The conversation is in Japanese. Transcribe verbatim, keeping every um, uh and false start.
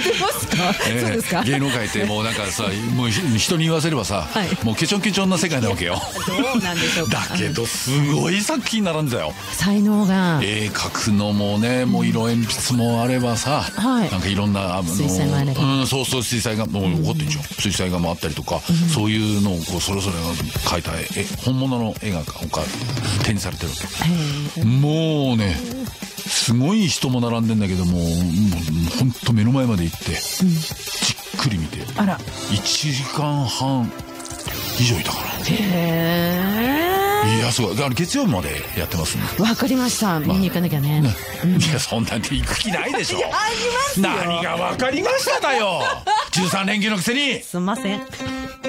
ますか？そうですか？ 芸能界ってもうなんかさ、もう人に言わせればさ、もうケチョンケチョンな世界なわけよ。 どうなんでしょうか。 だけどすごい作品並んでたよ。 才能が。 絵描くのもね、もう色鉛筆もあればさ、なんかいろんなあの水彩もあれば、 うん、そうそう、水彩画もう怒ってんじゃん。水彩画もあったりとか、そういうのをこうそれぞれが描いた絵、本物の絵が展示されてるわけ。もうね、すごい人も並んでんだけども、もう本当目の前まで行って、じっくり見て、 あら、 いちじかんはん以上いたから。 へえ。いや、すごい。あの月曜日までやってますね。 わかりました。見に行かなきゃね。 いや、そんなんで行く気ないでしょ。 ありますよ。 何がわかりましただよ。じゅうさん連休のくせに。 すんません。